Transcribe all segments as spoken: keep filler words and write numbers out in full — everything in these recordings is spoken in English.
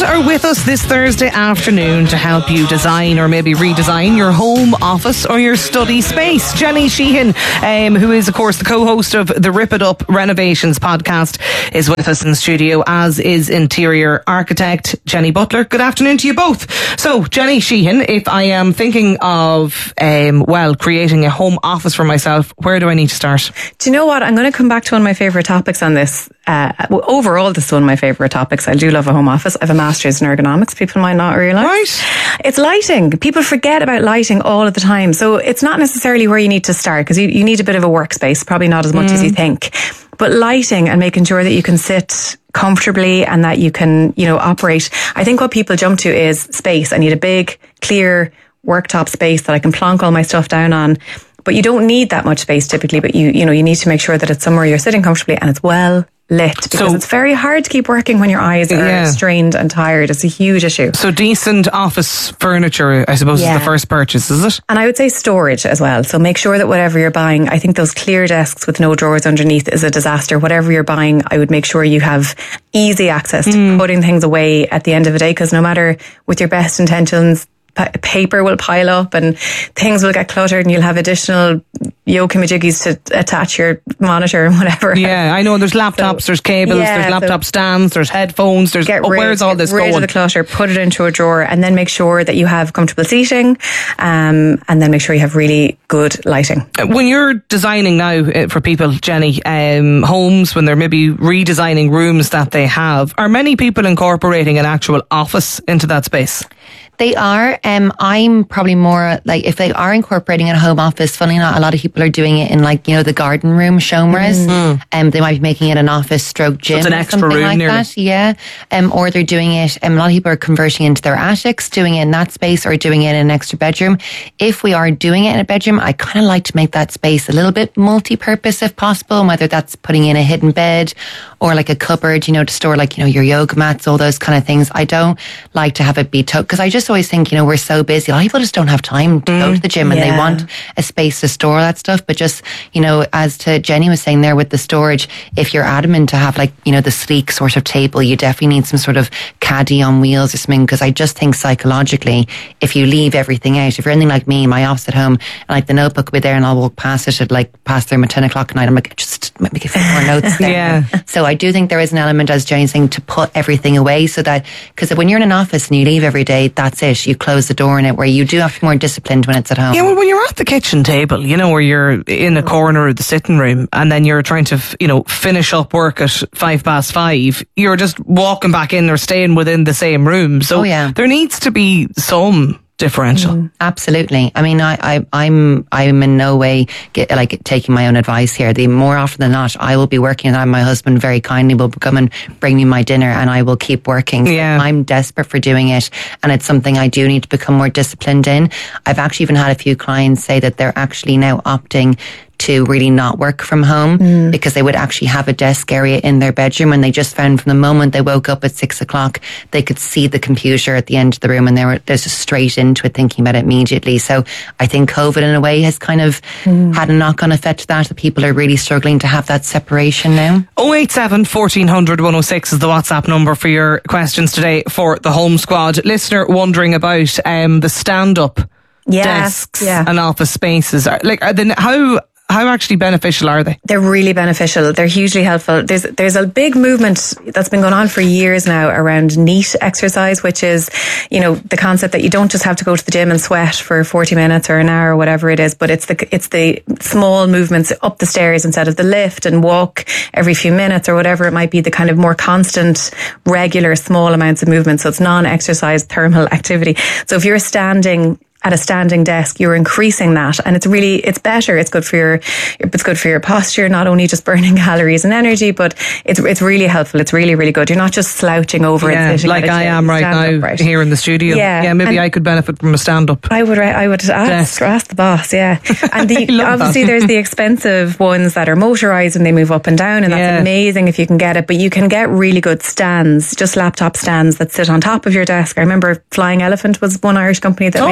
are with us this Thursday afternoon to help you design or maybe redesign your home office or your study space. Jenny Sheehan, um, who is of course the co-host of the Rip It Up Renovations podcast, is with us in the studio, as is interior architect Jenny Butler. Good afternoon to you both. So Jenny Sheehan, if I am thinking of um, well creating a home office for myself, where do I need to start? Do you know what? I'm going to come back to one of my favourite topics on this. Uh, overall, this is one of my favourite topics. I do love a home office. I have a master's in ergonomics, people might not realise. Right. It's lighting. People forget about lighting all of the time. So it's not necessarily where you need to start, because you, you need a bit of a workspace, probably not as much mm. as you think. But lighting and making sure that you can sit comfortably and that you can, you know, operate. I think what people jump to is space. I need a big, clear worktop space that I can plonk all my stuff down on. But you don't need that much space typically, but you, you know, you need to make sure that it's somewhere you're sitting comfortably and it's well lit, because so, it's very hard to keep working when your eyes are yeah. strained and tired. It's a huge issue. So decent office furniture, I suppose, yeah. is the first purchase, is it? And I would say storage as well. So make sure that whatever you're buying, I think those clear desks with no drawers underneath is a disaster. Whatever you're buying, I would make sure you have easy access to mm. putting things away at the end of the day, because no matter with your best intentions, paper will pile up and things will get cluttered and you'll have additional yoke-majiggies to attach your monitor and whatever. Yeah, I know there's laptops, so, there's cables, yeah, there's laptop so stands, there's headphones, there's get oh, rid, where's all this get rid going? Of the clutter, put it into a drawer, and then make sure that you have comfortable seating, um, and then make sure you have really good lighting. When you're designing now for people, Jenny, um, homes, when they're maybe redesigning rooms that they have, are many people incorporating an actual office into that space? They are. Um, I'm probably more like, if they are incorporating a home office, funny enough, a lot of people are doing it in, like, you know, the garden room, showmers. Mm. Um, they might be making it an office stroke gym. So it's an extra or something room like nearly. That. Yeah. Um, or they're doing it, um, a lot of people are converting into their attics, doing it in that space, or doing it in an extra bedroom. If we are doing it in a bedroom, I kind of like to make that space a little bit multi-purpose if possible, whether that's putting in a hidden bed or like a cupboard, you know, to store, like, you know, your yoga mats, all those kind of things. I don't like to have it be took, because I just always think, you know, we're so busy. A lot of people just don't have time to mm, go to the gym, and yeah. they want a space to store that stuff. But just, you know, as to Jenny was saying there with the storage, if you're adamant to have, like, you know, the sleek sort of table, you definitely need some sort of caddy on wheels or something, because I just think psychologically, if you leave everything out, if you're anything like me, my office at home, and like the notebook will be there and I'll walk past it at like past there at ten o'clock at night, I'm like, just make a few more notes there. Yeah. So I do think there is an element, as Jenny's saying, to put everything away, so that, because when you're in an office and you leave every day, that's it. You close the door in it, where you do have to be more disciplined when it's at home. Yeah, well, when you're at the kitchen table, you know, where you're in a corner of the sitting room and then you're trying to, you know, finish up work at five past five, you're just walking back in or staying within the same room. So oh, yeah. there needs to be some differential. Mm, absolutely. I mean, I, I, I'm, I'm in no way get, like taking my own advice here. The more often than not, I will be working, and my husband very kindly will come and bring me my dinner, and I will keep working. So yeah. I'm desperate for doing it, and it's something I do need to become more disciplined in. I've actually even had a few clients say that they're actually now opting to really not work from home mm. because they would actually have a desk area in their bedroom, and they just found from the moment they woke up at six o'clock, they could see the computer at the end of the room, and they were they're just straight into it, thinking about it immediately. So I think COVID in a way has kind of mm. had a knock-on effect to that, that people are really struggling to have that separation now. oh eight seven, fourteen hundred, one oh six is the WhatsApp number for your questions today for the Home Squad. Listener wondering about um, the stand-up yeah. desks yeah. and office spaces. Like, are they, how... How actually beneficial are they? They're really beneficial. They're hugely helpful. There's there's a big movement that's been going on for years now around NEAT exercise, which is, you know, the concept that you don't just have to go to the gym and sweat for forty minutes or an hour or whatever it is, but it's the it's the small movements up the stairs instead of the lift, and walk every few minutes or whatever it might be, the kind of more constant, regular, small amounts of movement. So it's non-exercise thermal activity. So if you're standing at a standing desk, you're increasing that, and it's really, it's better. It's good for your, it's good for your posture, not only just burning calories and energy, but it's it's really helpful. It's really, really good. You're not just slouching over yeah, and sitting like I am right now upright. Here in the studio. Yeah, yeah maybe and I could benefit from a stand-up. I would, I would ask, ask the boss. Yeah, and the, obviously that. There's the expensive ones that are motorised and they move up and down, and that's yeah. amazing if you can get it. But you can get really good stands, just laptop stands that sit on top of your desk. I remember Flying Elephant was one Irish company that oh, made them during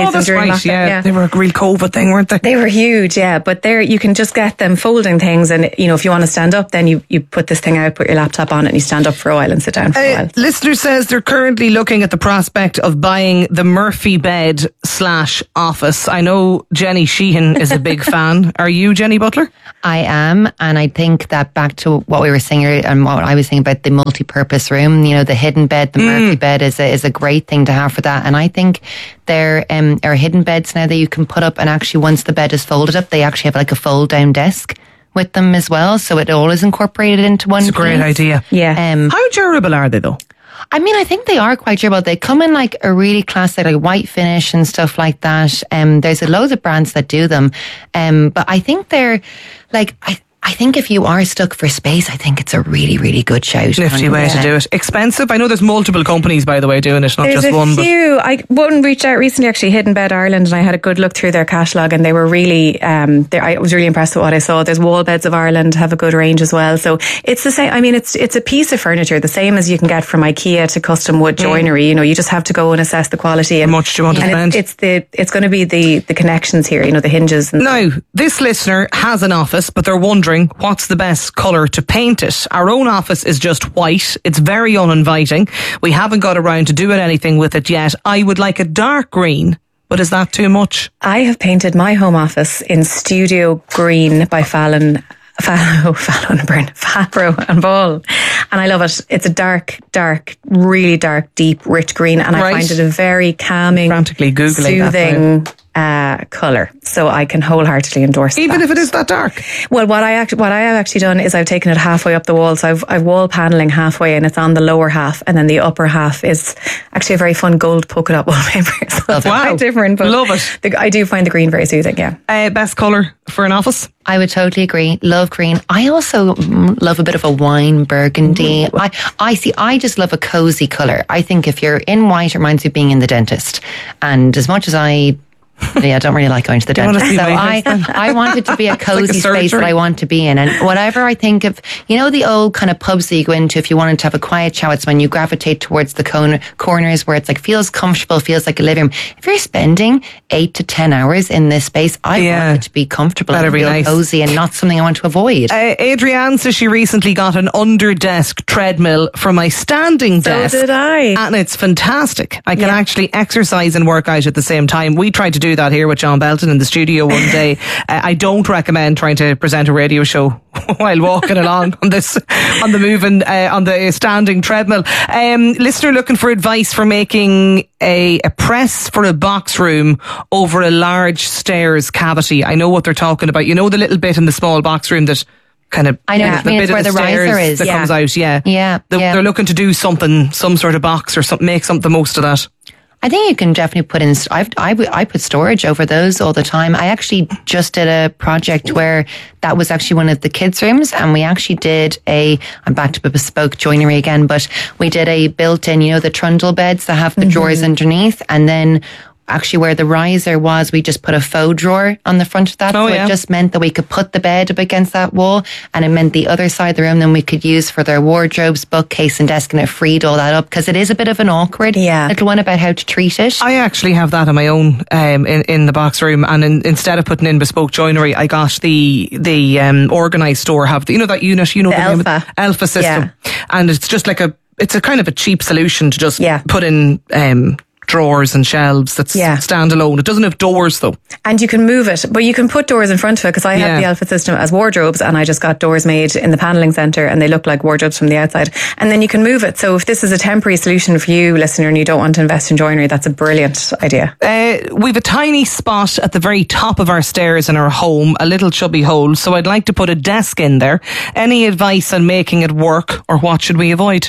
during right, lockdown. yeah. Yeah. They were a real COVID thing, weren't they? They were huge, yeah. But there, you can just get them folding things, and you know, if you want to stand up, then you, you put this thing out, put your laptop on it, and you stand up for a while and sit down for a Uh, while. listener says they're currently looking at the prospect of buying the Murphy bed slash office. I know Jenny Sheehan is a big fan. Are you, Jenny Butler? I am, and I think that back to what we were saying earlier and what I was saying about the multi-purpose room, you know, the hidden bed, the mm. Murphy bed is a, is a great thing to have for that. And I think there um, are hidden beds now that you can put up, and actually once the bed is folded up, they actually have like a fold-down desk with them as well, so it all is incorporated into one. It's a great piece. idea. Yeah. Um, How durable are they though? I mean, I think they are quite durable. They come in like a really classic, like white finish and stuff like that. Um, there's a loads of brands that do them. Um, but I think they're like, I, I think if you are stuck for space, I think it's a really, really good shout. Nifty way to do it. Expensive? I know there's multiple companies, by the way, doing it, not There's just a one. few. But I one reached out recently, actually, Hidden Bed Ireland, and I had a good look through their catalogue, and they were really, um, I was really impressed with what I saw. There's Wall Beds of Ireland, have a good range as well. So it's the same. I mean, it's it's a piece of furniture, the same as you can get from IKEA to custom wood joinery. Mm. You know, you just have to go and assess the quality. And, How much do you want to spend? It's, it's the it's going to be the the connections here. You know, the hinges. And now, this listener has an office, but they're wondering what's the best colour to paint it. Our own office is just white. It's very uninviting. We haven't got around to doing anything with it yet. I would like a dark green, but is that too much? I have painted my home office in Studio Green by Fallon. Fallow, Fallow and Byrne, Fabro and Ball. And I love it. It's a dark, dark, really dark, deep, rich green. And right. I find it a very calming, frantically Googling soothing uh, colour. So I can wholeheartedly endorse Even that. if it is that dark? Well, what I act- what I have actually done is I've taken it halfway up the wall. So I've, I've wall panelling halfway, and it's on the lower half. And then the upper half is actually a very fun gold polka dot wallpaper. So it's wow. quite different. But love it. The, I do find the green very soothing, yeah. Uh, best colour for an office? I would totally agree. Love green. I also love a bit of a wine burgundy. I, I see, I just love a cozy colour. I think if you're in white, it reminds me of being in the dentist. And as much as I yeah, I don't really like going to the dentist. So I, I want it to be a cozy like a space that I want to be in. And whatever I think of, you know, the old kind of pubs that you go into if you wanted to have a quiet chat, it's when you gravitate towards the corner, corners where it's like feels comfortable, feels like a living room. If you're spending eight to ten hours in this space, I yeah. want it to be comfortable and feel nice. cozy and not something I want to avoid. Uh, Adrienne says she recently got an under-desk treadmill for my standing so desk. So did I. And it's fantastic. I can yeah. actually exercise and work out at the same time. We tried to do that here with John Belton in the studio one day. uh, I don't recommend trying to present a radio show while walking along on this, on the moving, uh, on the standing treadmill. Um, listener looking for advice for making a, a press for a box room over a large stairs cavity. I know what they're talking about. You know the little bit in the small box room that kind of I know yeah, the bit where the, the riser is that yeah. comes out. Yeah, yeah, the, yeah. They're looking to do something, some sort of box or something, make something the most of that. I think you can definitely put in, I've, I, I put storage over those all the time. I actually just did a project where that was actually one of the kids' rooms, and we actually did a, I'm back to bespoke joinery again, but we did a built-in, you know, the trundle beds that have the mm-hmm. drawers underneath, and then actually where the riser was, we just put a faux drawer on the front of that. Oh, so yeah. it just meant that we could put the bed up against that wall, and it meant the other side of the room then we could use for their wardrobes, bookcase and desk, and it freed all that up, because it is a bit of an awkward yeah. little one about how to treat it. I actually have that on my own um, in, in the box room, and in, instead of putting in bespoke joinery, I got the the um, organised store have, the, you know that unit, you know the, the Alpha. name of Alpha system. Yeah. And it's just like a, it's a kind of a cheap solution to just yeah. put in um, drawers and shelves that's yeah. standalone. It doesn't have doors though. And you can move it, but you can put doors in front of it, because I yeah. have the Alpha system as wardrobes, and I just got doors made in the panelling centre, and they look like wardrobes from the outside. And then you can move it. So if this is a temporary solution for you, listener, and you don't want to invest in joinery, that's a brilliant idea. Uh, we've a tiny spot at the very top of our stairs in our home, a little chubby hole. So I'd like to put a desk in there. Any advice on making it work, or what should we avoid?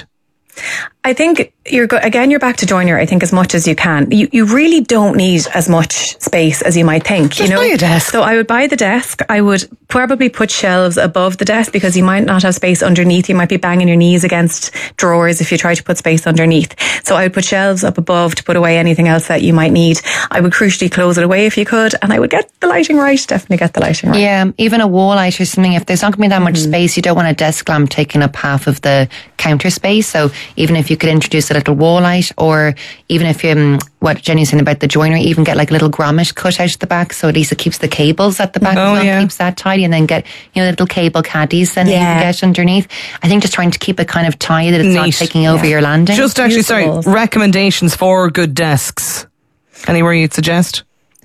I think you're go- again, you're back to joinery, I think, as much as you can. You you really don't need as much space as you might think. Just you know, buy a desk. So I would buy the desk. I would probably put shelves above the desk, because you might not have space underneath. You might be banging your knees against drawers if you try to put space underneath. So I would put shelves up above to put away anything else that you might need. I would crucially close it away if you could, and I would get the lighting right. Definitely get the lighting right. Yeah, even a wall light or something. If there's not going to be that much mm. space, you don't want a desk lamp taking up half of the counter space. So even if you could introduce a little wall light, or even if you, um, what Jenny's saying about the joinery, even get like a little grommet cut out at the back, so at least it keeps the cables at the back, oh, as well, yeah. keeps that tidy, and then get, you know, little cable caddies then yeah. you can get underneath. I think just trying to keep it kind of tidy, that it's Neat. not taking over yeah. your landing. Just actually, sorry, recommendations for good desks. Anywhere you'd suggest?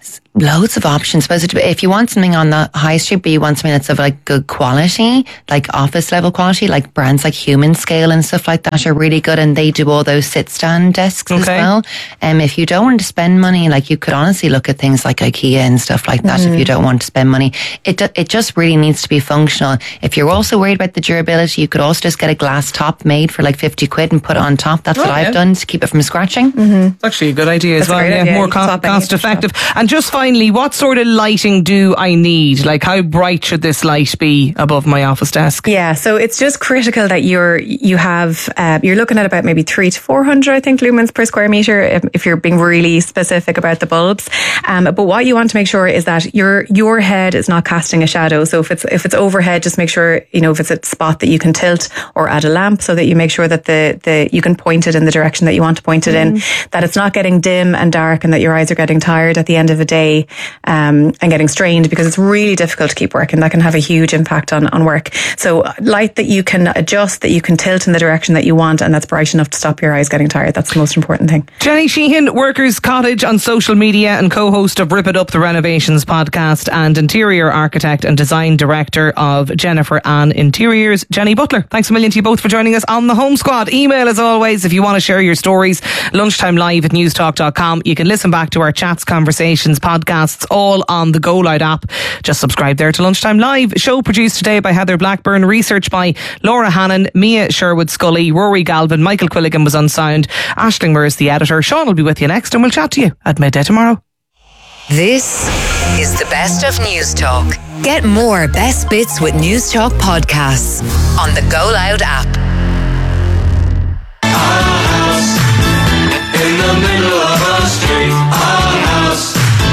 Loads of options. Suppose if you want something on the high street, but you want something that's of like good quality, like office level quality, like brands like Human Scale and stuff like that are really good, and they do all those sit stand desks okay. as well. Um, if you don't want to spend money, like you could honestly look at things like IKEA and stuff like that. Mm. If you don't want to spend money, it do, it just really needs to be functional. If you're also worried about the durability, you could also just get a glass top made for like fifty quid and put it on top. That's oh, what yeah. I've done to keep it from scratching. Mm-hmm. It's actually a good idea that's as well. Yeah, idea. more co- cost effective. And just finally, what sort of lighting do I need? Like, how bright should this light be above my office desk? Yeah, so it's just critical that you're you have uh, you're looking at about maybe three to four hundred, I think, lumens per square meter if, if you're being really specific about the bulbs. Um, but what you want to make sure is that your your head is not casting a shadow. So if it's if it's overhead, just make sure, you know, if it's a spot that you can tilt or add a lamp, so that you make sure that the the you can point it in the direction that you want to point it mm. in. That it's not getting dim and dark, and that your eyes are getting tired at the end of the day. Um, and getting strained, because it's really difficult to keep working. That can have a huge impact on, on work. So light that you can adjust, that you can tilt in the direction that you want, and that's bright enough to stop your eyes getting tired. That's the most important thing. Jenny Sheehan, Workers Cottage on social media and co-host of Rip It Up, the Renovations podcast, and interior architect and design director of Jennifer Ann Interiors, Jenny Butler. Thanks a million to you both for joining us on the Home Squad. Email, as always, if you want to share your stories, lunchtime live at newstalk dot com. You can listen back to our chats, conversations, podcasts, all on the Go Loud app. Just subscribe there to Lunchtime Live. Show produced today by Heather Blackburn. Research by Laura Hannon, Mia Sherwood Scully, Rory Galvin, Michael Quilligan was on sound. Aisling Moore is the editor. Sean will be with you next, and we'll chat to you at midday tomorrow. This is the best of News Talk. Get more best bits with News Talk podcasts on the Go Loud app. Our house in the middle of a street. Our house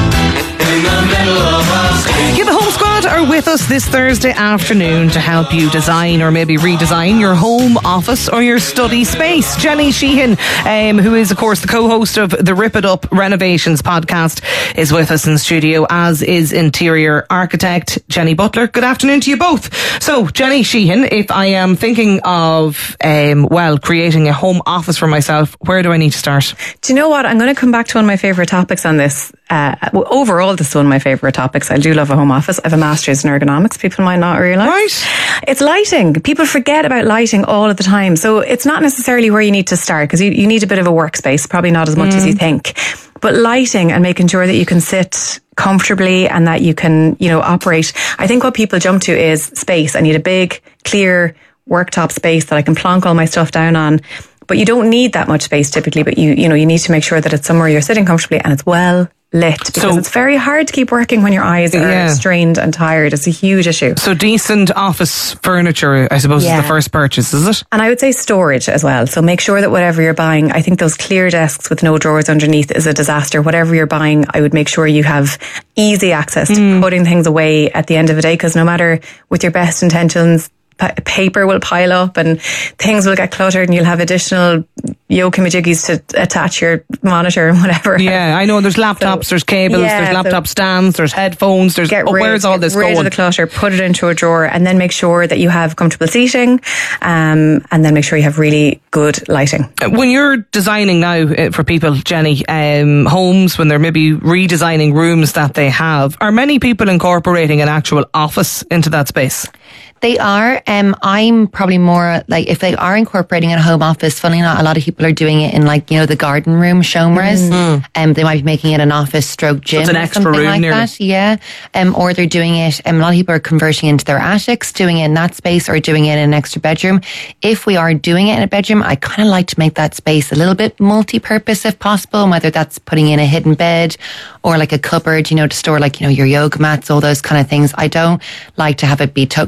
in the middle of a street. Yeah, the Home Squad are with us this Thursday afternoon to help you design or maybe redesign your home, office or your study space. Jenny Sheehan, um, who is of course the co-host of the Rip It Up Renovations podcast, is with us in the studio, as is interior architect Jenny Butler. Good afternoon to you both. So Jenny Sheehan, if I am thinking of um, well, creating a home office for myself, where do I need to start? Do you know what? I'm going to come back to one of my favourite topics on this. Uh, well, overall, this is one of my favourite topics. I do love a home office. I have a master's in ergonomics, people might not realise. Right. It's lighting. People forget about lighting all of the time. So it's not necessarily where you need to start, because you, you need a bit of a workspace, probably not as much mm. as you think. But lighting and making sure that you can sit comfortably and that you can, you know, operate. I think what people jump to is space. I need a big, clear worktop space that I can plonk all my stuff down on. But you don't need that much space typically, but you, you know, you need to make sure that it's somewhere you're sitting comfortably and it's well lit, because so, it's very hard to keep working when your eyes are yeah. strained and tired. It's a huge issue. So decent office furniture, I suppose, yeah. is the first purchase, is it? And I would say storage as well. So make sure that whatever you're buying, I think those clear desks with no drawers underneath is a disaster. Whatever you're buying, I would make sure you have easy access to mm. putting things away at the end of the day, because no matter with your best intentions, paper will pile up and things will get cluttered, and you'll have additional yoke-majiggies to attach your monitor and whatever. Yeah, I know there's laptops, so, there's cables, yeah, there's laptop so stands, there's headphones, there's, oh, rid, where's all this get rid going? Of the clutter, put it into a drawer, and then make sure that you have comfortable seating, um, and then make sure you have really good lighting. When you're designing now for people, Jenny, um, homes, when they're maybe redesigning rooms that they have, are many people incorporating an actual office into that space? They are. Um, I'm probably more like, if they are incorporating a home office, funny enough, a lot of people are doing it in like, you know, the garden room, showmers. Mm-hmm. Um, they might be making it an office stroke gym. So it's an extra something room like nearly. That. Yeah. Um, or they're doing it, um, a lot of people are converting into their attics, doing it in that space, or doing it in an extra bedroom. If we are doing it in a bedroom, I kind of like to make that space a little bit multi-purpose if possible, and whether that's putting in a hidden bed or like a cupboard, you know, to store like, you know, your yoga mats, all those kind of things. I don't like to have it be, because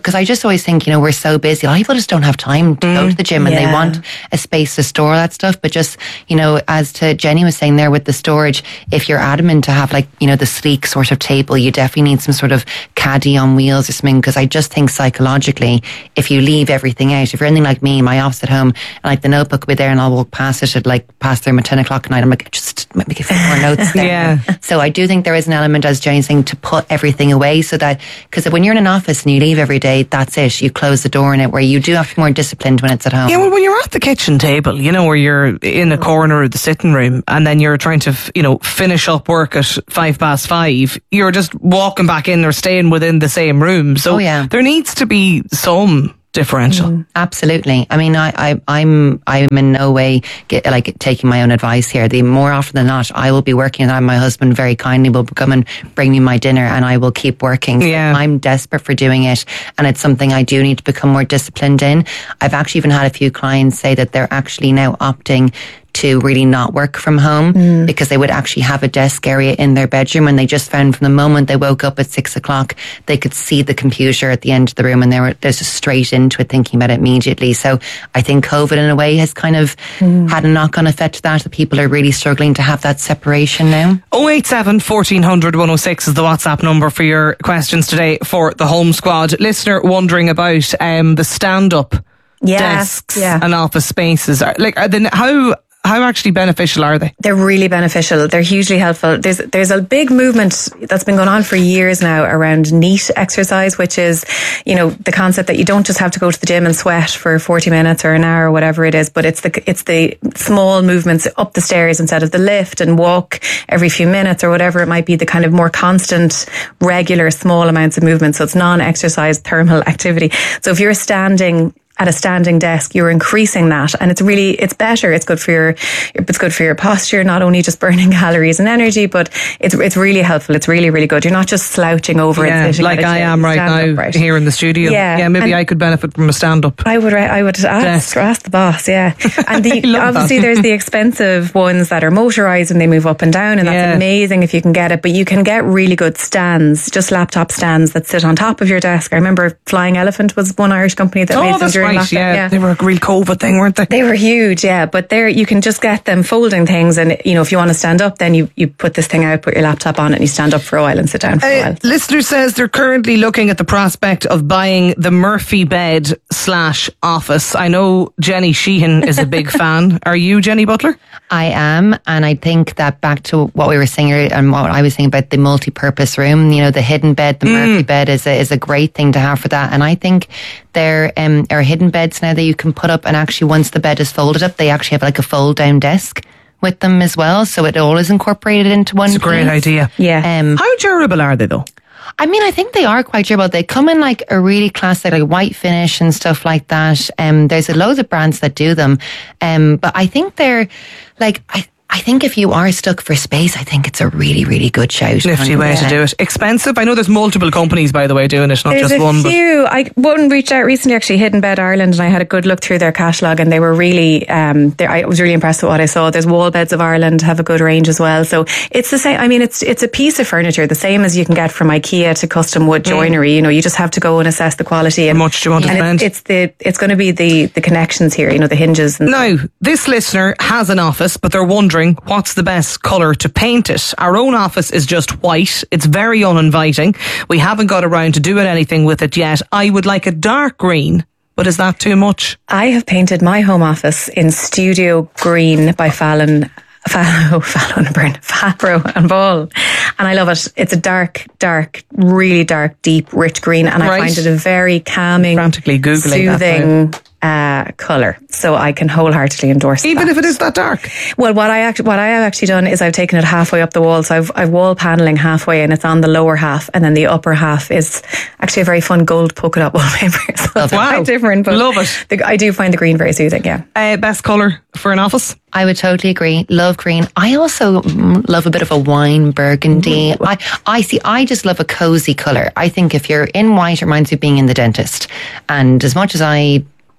because I just always think, you know, we're so busy. A lot of people just don't have time to mm. go to the gym and yeah. they want a space to store that stuff. But just, you know, as to Jenny was saying there with the storage, if you're adamant to have like, you know, the sleek sort of table, you definitely need some sort of caddy on wheels or something, because I just think psychologically, if you leave everything out, if you're anything like me, my office at home, and like the notebook will be there and I'll walk past it at like past there at ten o'clock at night, I'm like, just let me give you more notes there. Yeah. So I do think there is an element, as Jenny's saying, to put everything away, so that, because when you're in an office and you leave every day, that's it, you close the door in it, where you do have to be more disciplined when it's at home. Yeah, well, when you're at the kitchen table, you know, where you're in a corner of the sitting room and then you're trying to, you know, finish up work at five past five, you're just walking back in or staying within the same room. So oh, yeah. there needs to be some differential. Mm, absolutely. I mean, I, I, I'm, I'm in no way get, like taking my own advice here. The more often than not, I will be working, and my husband very kindly will come and bring me my dinner, and I will keep working. Yeah. So I'm desperate for doing it, and it's something I do need to become more disciplined in. I've actually even had a few clients say that they're actually now opting to really not work from home mm. because they would actually have a desk area in their bedroom, and they just found from the moment they woke up at six o'clock, they could see the computer at the end of the room, and they were they're just straight into it, thinking about it immediately. So I think COVID in a way has kind of mm. had a knock-on effect to that, that people are really struggling to have that separation now. oh eight seven, fourteen hundred, one oh six is the WhatsApp number for your questions today for the Home Squad. Listener wondering about um, the stand-up yeah, desks yeah. and office spaces. Are, like, are they, how... How actually beneficial are they? They're really beneficial. They're hugely helpful. There's there's a big movement that's been going on for years now around NEAT exercise, which is, you know, the concept that you don't just have to go to the gym and sweat for forty minutes or an hour or whatever it is, but it's the it's the small movements up the stairs instead of the lift, and walk every few minutes or whatever it might be, the kind of more constant, regular, small amounts of movement. So it's non-exercise thermal activity. So if you're standing at a standing desk, you're increasing that, and it's really, it's better. It's good for your, it's good for your posture, not only just burning calories and energy, but it's it's really helpful. It's really, really good. You're not just slouching over yeah, and sitting like I am right now upright. Here in the studio. Yeah, yeah maybe and I could benefit from a stand-up. I would, I would ask, ask the boss. Yeah, and the, obviously that. there's the expensive ones that are motorized and they move up and down, and that's yeah. amazing if you can get it. But you can get really good stands, just laptop stands that sit on top of your desk. I remember Flying Elephant was one Irish company that oh, made them that's during right, lockdown. Yeah, yeah. They were a real COVID thing, weren't they? They were huge, yeah. But there, you can just get them folding things, and you know, if you want to stand up, then you, you put this thing out, put your laptop on it, and you stand up for a while and sit down for a uh, while. Listener says they're currently looking at the prospect of buying the Murphy bed slash office. I know Jenny Sheehan is a big fan. Are you, Jenny Butler? I am, and I think that back to what we were saying earlier, and what I was saying about the multi-purpose room, you know, the hidden bed, the mm. Murphy bed is a, is a great thing to have for that. And I think there um, are hidden beds now that you can put up, and actually once the bed is folded up, they actually have like a fold down desk with them as well, so it all is incorporated into one. It's a great piece. idea. Yeah. Um, How durable are they though? I mean, I think they are quite durable. They come in like a really classic, like white finish and stuff like that. Um, there's a loads of brands that do them. Um, but I think they're like, I, I think if you are stuck for space, I think it's a really, really good shout. Nifty way to do it. Expensive? I know there's multiple companies, by the way, doing it, not there's just a one. Few. But I one reached out recently, actually, Hidden Bed Ireland, and I had a good look through their catalogue, and they were really, um, I was really impressed with what I saw. There's Wall Beds of Ireland, have a good range as well. So it's the same. I mean, it's it's a piece of furniture, the same as you can get from IKEA to custom wood joinery. Mm. You know, you just have to go and assess the quality. And, How much do you want to spend? It's, it's the it's going to be the the connections here. You know, the hinges. And now, this listener has an office, but they're wondering what's the best colour to paint it. Our own office is just white. It's very uninviting. We haven't got around to doing anything with it yet. I would like a dark green, but is that too much? I have painted my home office in Studio Green by Fallon. Fallow, Fallow and Burn, Fabro and Ball. And I love it. It's a dark, dark, really dark, deep, rich green. And I right. find it a very calming, frantically Googling soothing uh, colour. So I can wholeheartedly endorse Even that. if it is that dark? Well, what I act- what I have actually done is I've taken it halfway up the wall. So I've, I've wall panelling halfway, and it's on the lower half. And then the upper half is actually a very fun gold polka dot wallpaper. So it's wow. quite different. But love it. The, I do find the green very soothing, yeah. Uh, best colour for an office? I would totally agree. Love green. I also mm, love a bit of a wine burgundy. I, I see, I just love a cozy colour. I think if you're in white, it reminds me of being in the dentist. And as much as I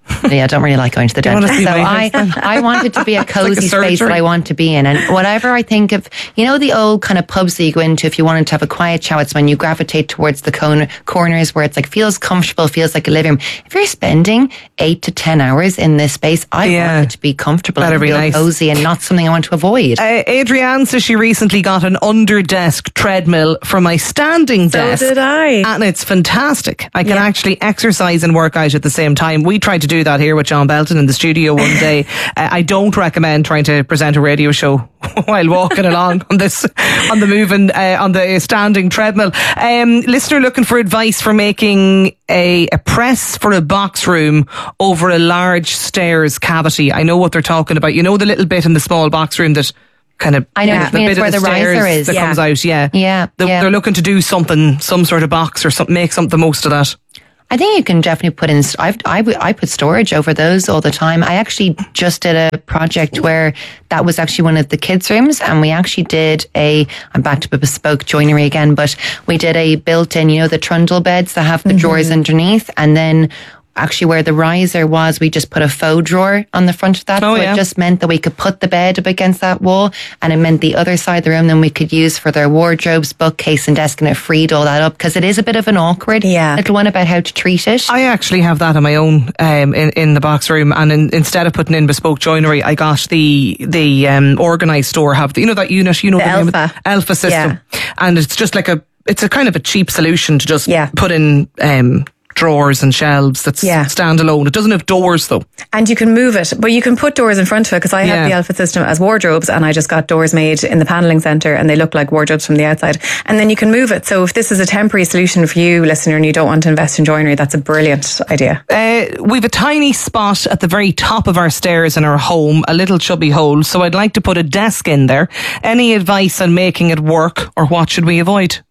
Yeah, I don't really like going to the You wanna dentist. see So my I, I want it to be a cozy space that surgery. I want to be in. And whatever I think of, you know, the old kind of pubs that you go into if you wanted to have a quiet chat, it's when you gravitate towards the corner, corners where it's like feels comfortable, feels like a living room. If you're spending eight to ten hours in this space, I Yeah. want it to be comfortable Better and be feel nice. cozy and not something I want to avoid. Uh, Adrienne says she recently got an under-desk treadmill for my standing So desk. did I. And it's fantastic. I can Yeah. actually exercise and work out at the same time. We tried to do that here with John Belton in the studio one day. uh, I don't recommend trying to present a radio show while walking along on this, on the moving, uh, on the standing treadmill. Um, listener looking for advice for making a, a press for a box room over a large stairs cavity. I know what they're talking about. You know the little bit in the small box room that kind of, I know what you mean, bit it's of where the stairs riser is. that Yeah. comes out. Yeah, Yeah, They're, yeah. they're looking to do something, some sort of box or something, make something the most of that. I think you can definitely put in, I've, I, I put storage over those all the time. I actually just did a project where that was actually one of the kids' rooms, and we actually did a, I'm back to bespoke joinery again, but we did a built-in, you know, the trundle beds that have the drawers underneath, and then actually where the riser was, we just put a faux drawer on the front of that. Oh, so yeah. it just meant that we could put the bed up against that wall, and it meant the other side of the room then we could use for their wardrobes, bookcase and desk, and it freed all that up, because it is a bit of an awkward Yeah. little one about how to treat it. I actually have that on my own um, in in the box room, and in, instead of putting in bespoke joinery, I got the the um, organised store have the, you know that unit, you know The name of it? Alpha. Alpha system, and it's just like a it's a kind of a cheap solution to just Yeah. put in. Um, drawers and shelves that's Yeah. standalone. It doesn't have doors though. And you can move it, but you can put doors in front of it, because I Yeah. have the Alpha system as wardrobes, and I just got doors made in the paneling centre, and they look like wardrobes from the outside. And then you can move it. So if this is a temporary solution for you, listener, and you don't want to invest in joinery, that's a brilliant idea. Uh, we've a tiny spot at the very top of our stairs in our home, a little chubby hole, so I'd like to put a desk in there. Any advice on making it work, or what should we avoid?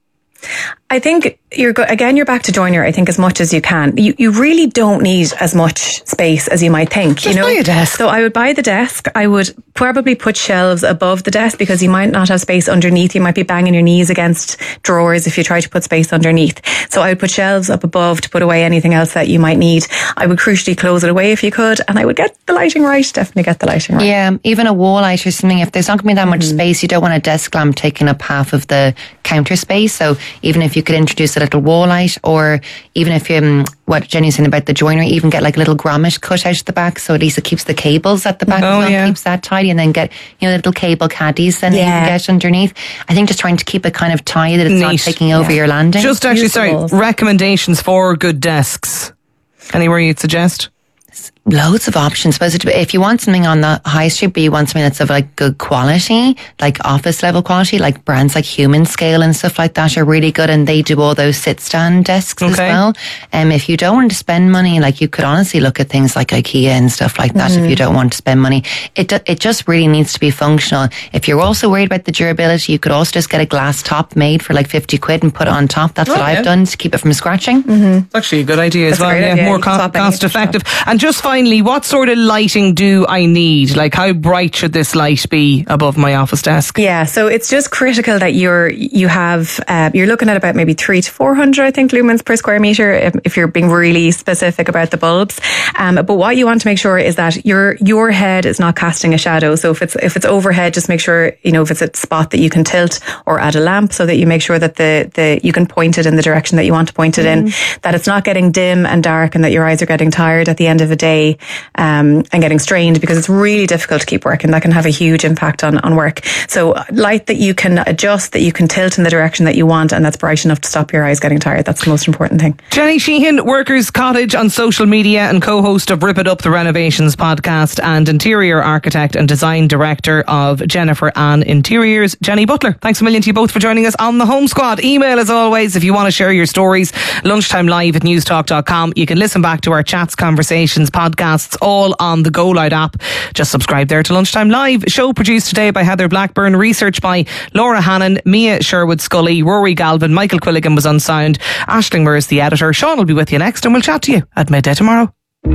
I think you're go- again, you're back to joinery, I think, as much as you can. You you really don't need as much space as you might think. Just you know? buy a desk. So I would buy the desk. I would probably put shelves above the desk, because you might not have space underneath. You might be banging your knees against drawers if you try to put space underneath. So I would put shelves up above to put away anything else that you might need. I would crucially close it away if you could, and I would get the lighting right. Definitely get the lighting right. Yeah, even a wall light or something. If there's not going to be that much space, you don't want a desk lamp taking up half of the counter space. So even if you could introduce a little wall light, or even if you, um, what Jenny's saying about the joinery, even get like a little grommet cut out at the back, so at least it keeps the cables at the back, Oh, as well, yeah. keeps that tidy, and then get, you know, little cable caddies then you Yeah. can get underneath. I think just trying to keep it kind of tidy, that it's not Neat. taking over your landing. Just actually, Use the sorry, walls. recommendations for good desks. Anywhere you'd suggest? Loads of options. Suppose it- if you want something on the high street, but you want something that's of like good quality, like office level quality, like brands like Human Scale and stuff like that are really good, and they do all those sit stand desks as Okay. well. Um, if you don't want to spend money, like you could honestly look at things like IKEA and stuff like that. If you don't want to spend money, it do- it just really needs to be functional. If you're also worried about the durability, you could also just get a glass top made for like fifty quid and put it on top. That's what Oh, yeah. I've done to keep it from scratching. It's actually a good idea as That's a well. great Yeah, idea. more You can co- swap any cost extra effective. And just finally, what sort of lighting do I need? Like, how bright should this light be above my office desk? Yeah, so it's just critical that you're you have uh, you're looking at about maybe three to four hundred, I think, lumens per square meter if, if you're being really specific about the bulbs. Um, but what you want to make sure is that your your head is not casting a shadow. So if it's if it's overhead, just make sure, you know, if it's a spot that you can tilt or add a lamp, so that you make sure that the the you can point it in the direction that you want to point it in. That it's not getting dim and dark, and that your eyes are getting tired at the end of the day. Um, and getting strained, because it's really difficult to keep working. That can have a huge impact on, on work. So light that you can adjust, that you can tilt in the direction that you want, and that's bright enough to stop your eyes getting tired. That's the most important thing. Jenny Sheehan, Workers Cottage on social media and co-host of Rip It Up, the Renovations podcast, and interior architect and design director of Jennifer Ann Interiors, Jenny Butler. Thanks a million to you both for joining us on the Home Squad. Email, as always, if you want to share your stories, lunchtime live at newstalk dot com. You can listen back to our chats, conversations, podcasts, all on the Go Loud app. Just subscribe there to Lunchtime Live. Show produced today by Heather Blackburn. Research by Laura Hannon, Mia Sherwood Scully, Rory Galvin, Michael Quilligan was on sound. Aisling Moore is the editor. Sean will be with you next, and we'll chat to you at midday tomorrow.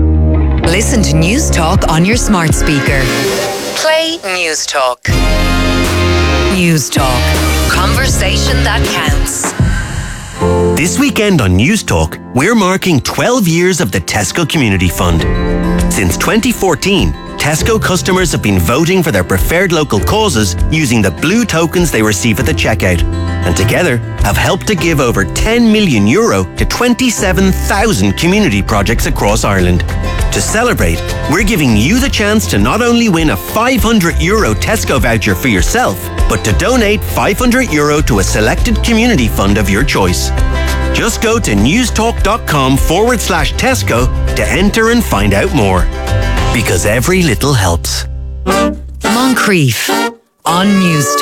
Listen to News Talk on your smart speaker. Play News Talk. News Talk. Conversation that counts. This weekend on News Talk, we're marking twelve years of the Tesco Community Fund. Since twenty fourteen, Tesco customers have been voting for their preferred local causes using the blue tokens they receive at the checkout, and together have helped to give over ten million euro to twenty-seven thousand community projects across Ireland. To celebrate, we're giving you the chance to not only win a five hundred euro Tesco voucher for yourself, but to donate five hundred euro to a selected community fund of your choice. Just go to newstalk.com forward slash Tesco to enter and find out more. Because every little helps. Moncrief on News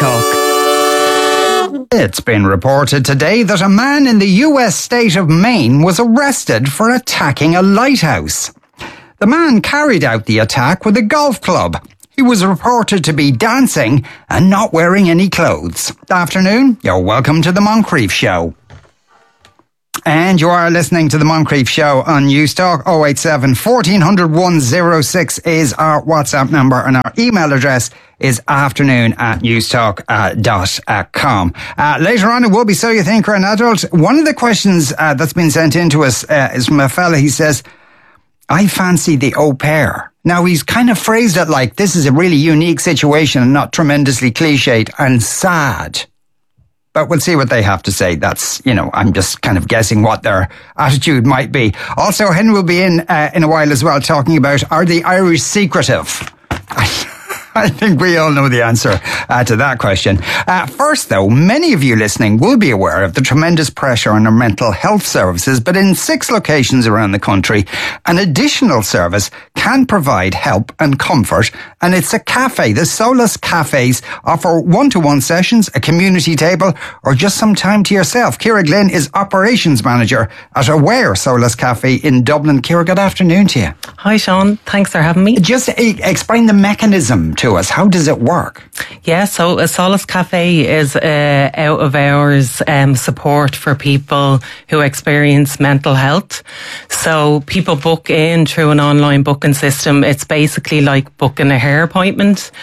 Talk. It's been reported today that a man in the U S state of Maine was arrested for attacking a lighthouse. The man carried out the attack with a golf club. He was reported to be dancing and not wearing any clothes. Afternoon, you're welcome to the Moncrief Show. And you are listening to the Moncrief Show on News Talk. oh eight seven, fourteen hundred, one oh six is our WhatsApp number, and our email address is afternoon at newstalk dot com. Uh, later on, it will be So You Think You're an Adult. One of the questions uh, that's been sent in to us uh, is from a fella. He says, I fancy the au pair. Now, he's kind of phrased it like this is a really unique situation and not tremendously cliched and sad. But we'll see what they have to say. That's, you know, I'm just kind of guessing what their attitude might be. Also, Hen will be in uh, in a while as well, talking about, are the Irish secretive? I think we all know the answer uh, to that question. Uh, first, though, many of you listening will be aware of the tremendous pressure on our mental health services, but in six locations around the country, an additional service can provide help and comfort, and it's a cafe. The Solace Cafes offer one-to-one sessions, a community table, or just some time to yourself. Ciara Glynn is operations manager at Aware Solace Cafe in Dublin. Ciara, good afternoon to you. Hi, Sean. Thanks for having me. Just uh, explain the mechanism to us. How does it work? Yeah, so a Solace Cafe is uh, out of hours um, support for people who experience mental health. So people book in through an online booking system. It's basically like booking a hair appointment.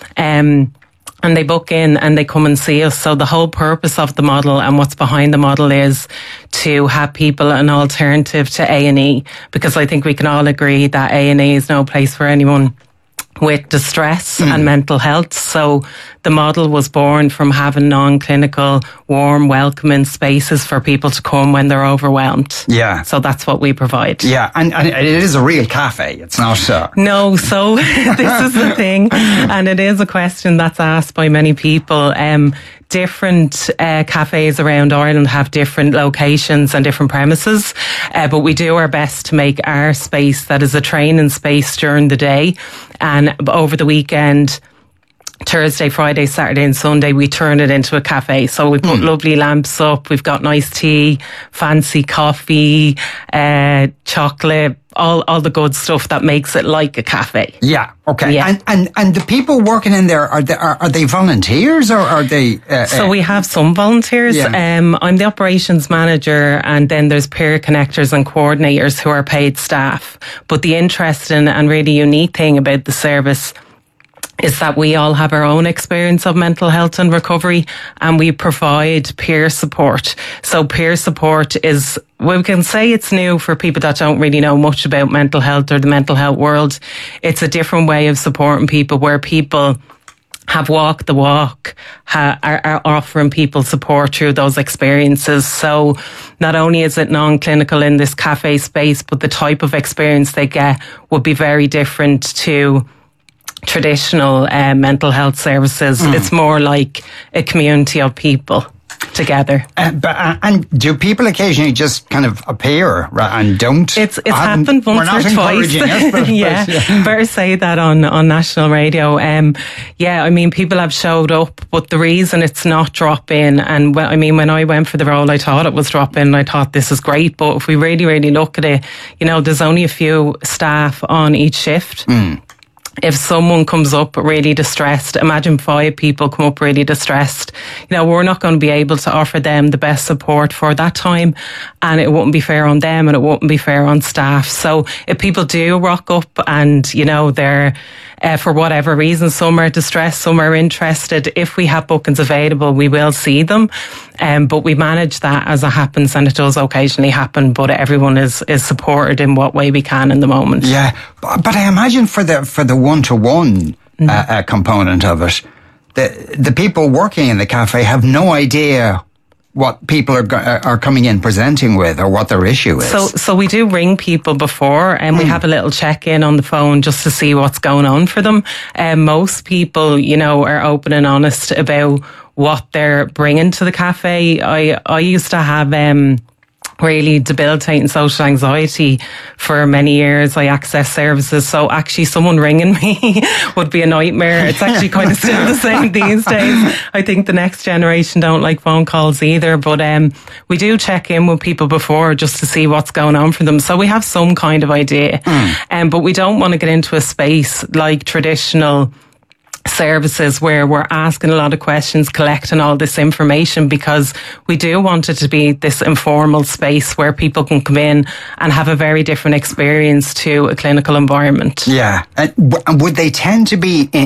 Um, and they book in and they come and see us. So the whole purpose of the model and what's behind the model is to have people an alternative to A and E, because I think we can all agree that A and E is no place for anyone with distress mm. and mental health. So the model was born from having non-clinical, warm, welcoming spaces for people to come when they're overwhelmed. Yeah. So that's what we provide. Yeah, and, and it is a real cafe. It's not... Uh... No, so this is the thing, and it is a question that's asked by many people. Um, different uh, cafes around Ireland have different locations and different premises, uh, but we do our best to make our space that is a training space during the day, and over the weekend, Thursday, Friday, Saturday and Sunday, we turn it into a cafe. So we put mm. lovely lamps up, we've got nice tea, fancy coffee, uh, chocolate, all all the good stuff that makes it like a cafe. Yeah, okay. Yeah. And, and and the people working in there, are they, are, are they volunteers or are they... Uh, so we have some volunteers. Yeah. Um, I'm the operations manager, and then there's peer connectors and coordinators who are paid staff. But the interesting and really unique thing about the service is that we all have our own experience of mental health and recovery, and we provide peer support. So peer support is, well, we can say it's new for people that don't really know much about mental health or the mental health world. It's a different way of supporting people where people have walked the walk, ha, are, are offering people support through those experiences. So not only is it non-clinical in this cafe space, but the type of experience they get would be very different to traditional uh, mental health services. Mm. It's more like a community of people together. Uh, but, uh, and do people occasionally just kind of appear and don't? It's it's happened once or twice. It, but, yeah, but, yeah, better say that on, on national radio. Um, yeah, I mean, people have showed up, but the reason it's not drop in, and well, I mean, when I went for the role, I thought it was drop in. I thought this is great, but if we really, really look at it, you know, there's only a few staff on each shift. Mm. if someone comes up really distressed, imagine five people come up really distressed, you know, we're not going to be able to offer them the best support for that time, and it wouldn't be fair on them and it wouldn't be fair on staff. So if people do rock up and, you know, they're, uh, for whatever reason, some are distressed, some are interested, if we have bookings available, we will see them. Um, but we manage that as it happens, and it does occasionally happen, but everyone is, is supported in what way we can in the moment. Yeah, but, but I imagine for the for the one-to-one mm. uh, uh, component of it, the the people working in the cafe have no idea what people are are coming in presenting with or what their issue is. So so we do ring people before, and mm. we have a little check-in on the phone just to see what's going on for them. Um, most people, you know, are open and honest about what they're bringing to the cafe. I, I used to have um, really debilitating social anxiety for many years. I accessed services, so actually someone ringing me would be a nightmare. It's actually kind of still the same these days. I think the next generation don't like phone calls either, but um, we do check in with people before just to see what's going on for them. So we have some kind of idea, mm. um, but we don't want to get into a space like traditional services where we're asking a lot of questions, collecting all this information, because we do want it to be this informal space where people can come in and have a very different experience to a clinical environment. Yeah. And would they tend to be